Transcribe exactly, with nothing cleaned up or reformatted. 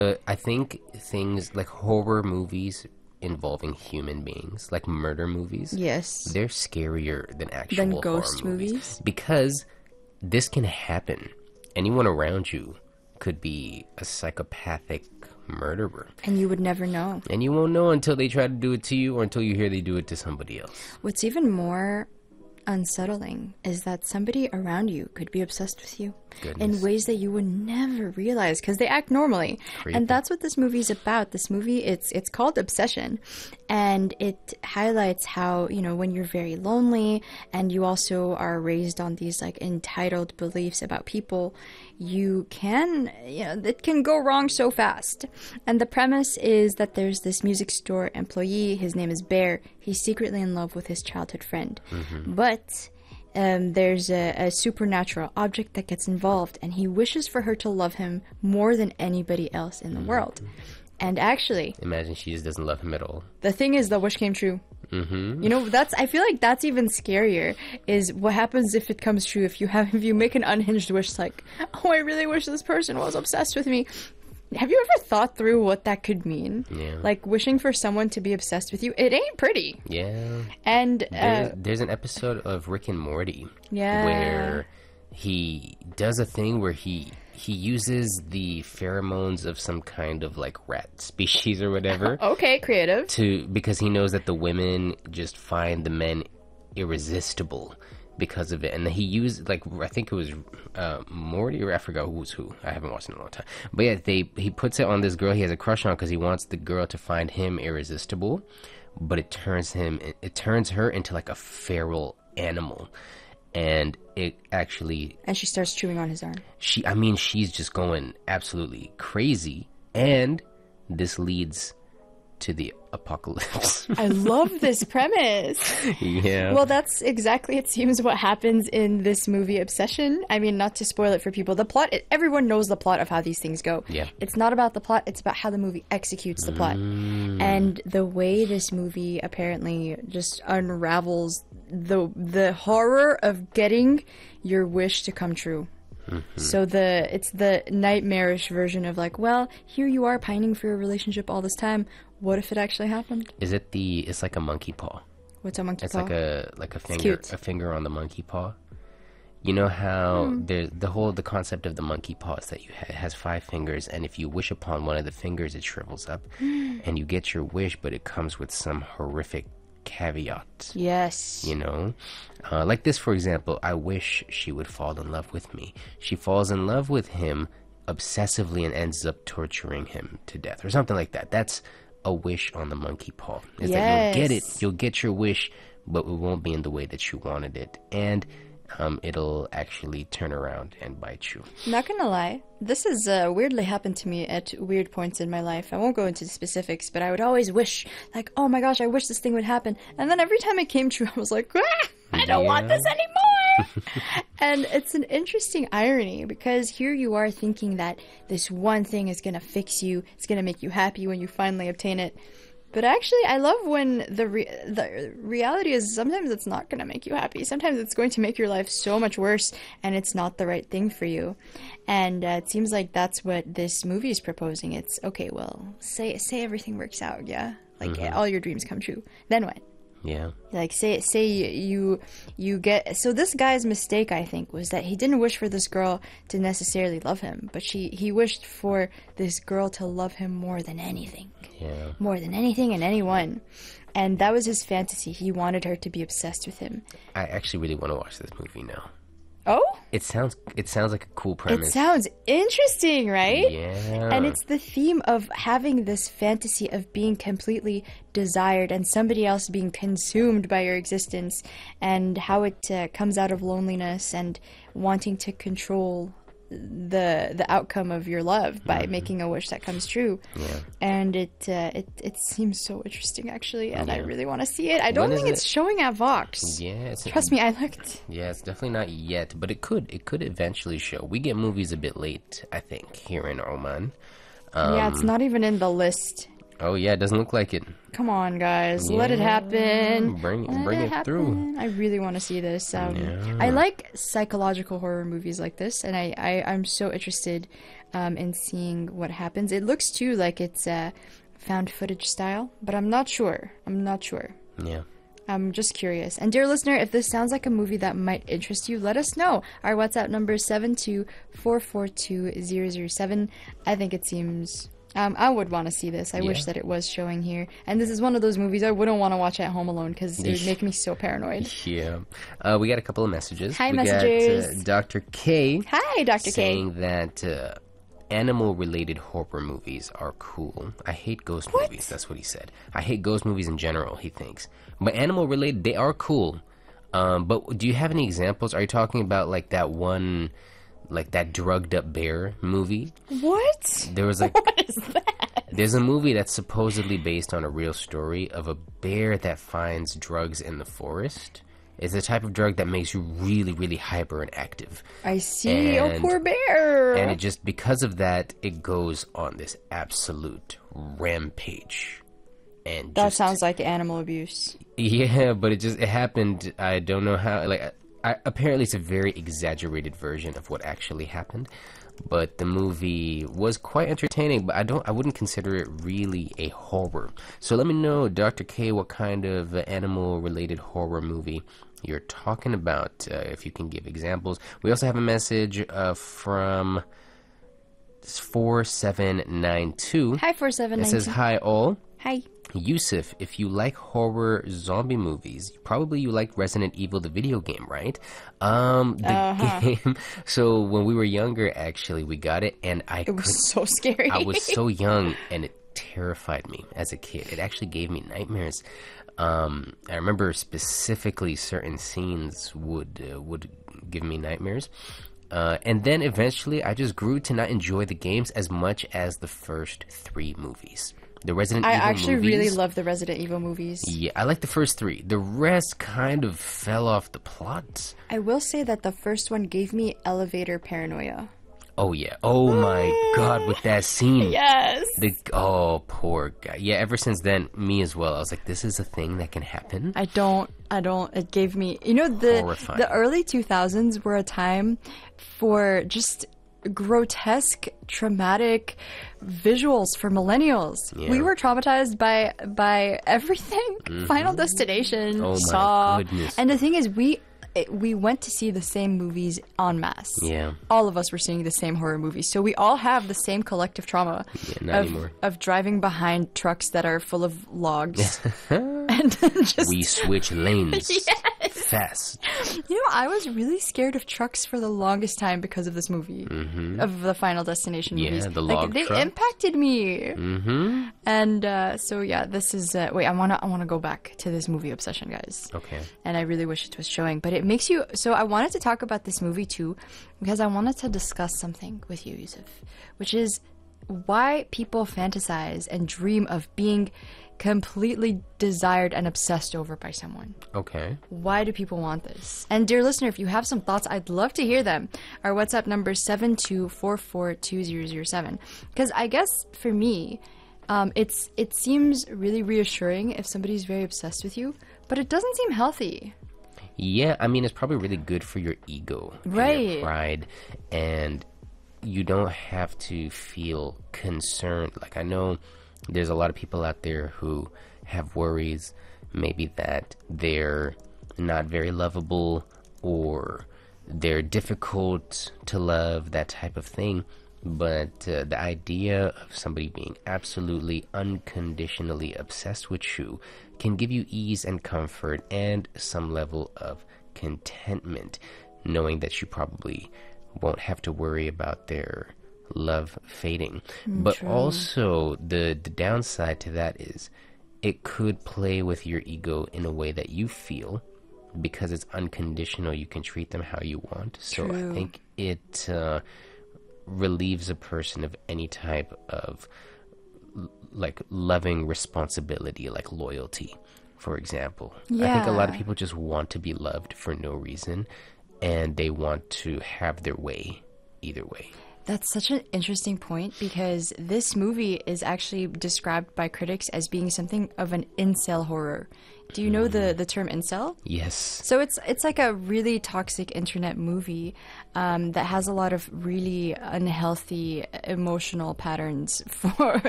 Uh, I think things like horror movies involving human beings, like murder movies, Yes. they're scarier than actual Than horror ghost movies. movies? Because this can happen. Anyone around you could be a psychopathic murderer. And you would never know. And you won't know until they try to do it to you or until you hear they do it to somebody else. What's even more unsettling is that somebody around you could be obsessed with you Goodness. in ways that you would never realize because they act normally. Creepy. And that's what this movie is about. This movie, it's it's called Obsession, and it highlights how, you know, when you're very lonely and you also are raised on these like entitled beliefs about people, you can, you know, it can go wrong so fast. And the premise is that there's this music store employee, his name is Bear. He's secretly in love with his childhood friend. Mm-hmm. But um, there's a, a supernatural object that gets involved, and he wishes for her to love him more than anybody else in the Mm-hmm. world. And actually, Imagine she just doesn't love him at all. the thing is, the wish came true. Mm-hmm. You know, that's, I feel like that's even scarier, is what happens if it comes true, if you have, if you make an unhinged wish like, oh, I really wish this person was obsessed with me. Have you ever thought through what that could mean? Yeah. Like, wishing for someone to be obsessed with you, it ain't pretty. Yeah. And, uh, There's, there's an episode of Rick and Morty Yeah. where he does a thing where he he uses the pheromones of some kind of like rat species or whatever okay, creative. to because he knows that the women just find the men irresistible because of it, and he used like I think it was uh, Morty or I forgot who was who. I haven't watched it in a long time, but yeah, they he puts it on this girl he has a crush on because he wants the girl to find him irresistible, but it turns him it, it turns her into like a feral animal, and it actually And she starts chewing on his arm. she I mean she's just going absolutely crazy, and this leads to the apocalypse. I love this premise. Yeah. Well, that's exactly, it seems, what happens in this movie Obsession. I mean, not to spoil it for people. The plot, everyone knows the plot of how these things go. Yeah. It's not about the plot, it's about how the movie executes the plot. Mm. And the way this movie apparently just unravels the the horror of getting your wish to come true. Mm-hmm. So the it's the nightmarish version of like, well, here you are pining for a relationship all this time. What if it actually happened? Is it the? It's like a monkey paw. What's a monkey It's paw? like a like a finger cute. a finger on the monkey paw. You know how Hmm. there's the whole the concept of the monkey paw is that you ha- it has five fingers, and if you wish upon one of the fingers, it shrivels up, and you get your wish, but it comes with some horrific caveat. Yes. You know, uh, like this for example. I wish she would fall in love with me. She falls in love with him obsessively and ends up torturing him to death, or something like that. That's a wish on the monkey paw. Is that you'll get it, Yes. you'll get your wish, but it won't be in the way that you wanted it, and um, it'll actually turn around and bite you. Not gonna lie, this has uh, weirdly happened to me at weird points in my life. I won't go into the specifics, but I would always wish, like, oh my gosh, I wish this thing would happen. And then every time it came true, I was like, ah, I don't want Yeah. this anymore. And it's an interesting irony because here you are thinking that this one thing is gonna fix you, it's gonna make you happy when you finally obtain it. But actually, I love when the re- the reality is sometimes it's not going to make you happy. Sometimes it's going to make your life so much worse, and it's not the right thing for you. And uh, it seems like that's what this movie is proposing. It's okay. Well, say say everything works out, yeah, like Mhm. all your dreams come true. Then what? Yeah. Like say say you you get so this guy's mistake I think was that he didn't wish for this girl to necessarily love him, but she he wished for this girl to love him more than anything. Yeah. More than anything and anyone. And that was his fantasy. He wanted her to be obsessed with him. I actually really want to watch this movie now. Oh? It sounds it sounds like a cool premise. It sounds interesting, right? Yeah. And it's the theme of having this fantasy of being completely desired and somebody else being consumed by your existence, and how it uh, comes out of loneliness and wanting to control the the outcome of your love by Mhm. making a wish that comes true. Yeah. And it uh, it it seems so interesting actually, and I Yeah. really want to see it. I don't When think is it's it? showing at Vox. Yeah. It's, Trust me, I looked. Yeah, it's definitely not yet, but it could. It could eventually show. We get movies a bit late, I think, here in Oman. Um, yeah, it's not even in the list. Oh yeah, it doesn't look like it. Come on, guys, let it happen. Bring Let bring it, it through. I really want to see this. Um, Yeah. I like psychological horror movies like this, and I, I I'm so interested um, in seeing what happens. It looks too like it's uh, found footage style, but I'm not sure. I'm not sure. Yeah. I'm just curious. And dear listener, if this sounds like a movie that might interest you, let us know. Our WhatsApp number is seven two four four two zero zero seven. I think it seems... Um, I would want to see this. I Yeah. wish that it was showing here. And this is one of those movies I wouldn't want to watch at home alone because it would make me so paranoid. Yeah. Uh, we got a couple of messages. Hi, we messages. got uh, Doctor K Hi, Doctor K. saying that uh, animal-related horror movies are cool. I hate ghost movies. That's what he said. I hate ghost movies in general, he thinks. But animal-related, they are cool. Um, but do you have any examples? Are you talking about like that one... like that drugged up bear movie? What? There was like What is that? there's a movie that's supposedly based on a real story of a bear that finds drugs in the forest. It's a type of drug that makes you really, really hyper and active. I see. Oh, And- poor bear. And it just, because of that, it goes on this absolute rampage. And that just, sounds like animal abuse. yeah, but it just, it happened, I don't know how, like, I, apparently it's a very exaggerated version of what actually happened. But the movie was quite entertaining, but I don't, I wouldn't consider it really a horror. So let me know, Doctor K, what kind of uh, animal-related horror movie you're talking about, uh, if you can give examples. We also have a message uh, from four seven nine two. Hi, four seven It nine says, two. hi all. Hi. Yusuf, if you like horror zombie movies, probably you like Resident Evil, the video game, right? Um, the Uh-huh. game. So when we were younger, actually, we got it, and I It was could, so scary. I was so young, and it terrified me as a kid. It actually gave me nightmares. Um, I remember specifically certain scenes would uh, would give me nightmares. Uh, and then eventually, I just grew to not enjoy the games as much as the first three movies. The Resident I Evil actually movies, really love the Resident Evil movies. yeah, I like the first three. The rest kind of fell off the plot. I will say that the first one gave me elevator paranoia. Oh yeah. Oh my god, with that scene. Yes. The oh poor guy. Yeah, ever since then, me as well. I was like, this is a thing that can happen. I don't, I don't, it gave me, you know, the, Horrifying. the early two thousands were a time for just grotesque, traumatic visuals for millennials. Yeah. We were traumatized by, by everything. Final Destination, Oh my Saw. goodness. And the thing is, we, it, we went to see the same movies en masse. Yeah. All of us were seeing the same horror movies. So we all have the same collective trauma Yeah, not of, anymore. of driving behind trucks that are full of logs. and then just We switch lanes fast. You know, I was really scared of trucks for the longest time because of this movie, of the Final Destination Yeah, movies. the like, log they truck. impacted me, Mm-hmm. and uh, so yeah, this is. Uh, wait, I wanna, I wanna go back to this movie obsession, guys. Okay. And I really wish it was showing, but it makes you. So I wanted to talk about this movie too, because I wanted to discuss something with you, Yusuf, which is why people fantasize and dream of being completely desired and obsessed over by someone. Okay. Why do people want this? And dear listener, if you have some thoughts, I'd love to hear them. Our WhatsApp number is seven two four four two zero zero seven. Because I guess for me, um, it's it seems really reassuring if somebody's very obsessed with you, but it doesn't seem healthy. Yeah, I mean, it's probably really good for your ego, and Right. your pride, and you don't have to feel concerned. Like, I know there's a lot of people out there who have worries, maybe that they're not very lovable or they're difficult to love, that type of thing. But uh, the idea of somebody being absolutely unconditionally obsessed with you can give you ease and comfort and some level of contentment, knowing that you probably won't have to worry about their love fading. But true. also, the, the downside to that is it could play with your ego in a way that you feel. Because it's unconditional, you can treat them how you want. So True. I think it uh, relieves a person of any type of l- like loving responsibility, like loyalty, for example. I think a lot of Yeah. people just want to be loved for no reason, and they want to have their way either way. That's such an interesting point because this movie is actually described by critics as being something of an incel horror. Do you know the, the term incel? Yes. So it's it's like a really toxic internet movie um, that has a lot of really unhealthy emotional patterns for